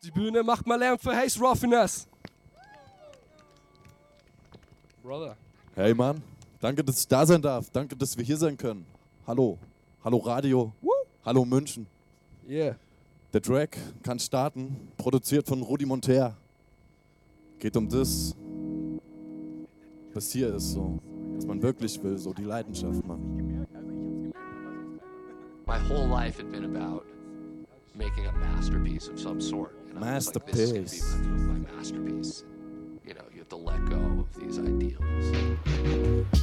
die Bühne, macht mal Lärm für Haze Roffiness. Brother. Hey Mann, danke, dass ich da sein darf. Danke, dass wir hier sein können. Hallo. Hallo Radio. Woo. Hallo München. Yeah. Der Track kann starten, produziert von Rudi Monter. Geht um das, was hier ist, so, was man wirklich will, so die Leidenschaft, Mann. My whole life had been about making a masterpiece of some sort. And I was like, this is gonna be my masterpiece. You know, you have to let go of these ideals.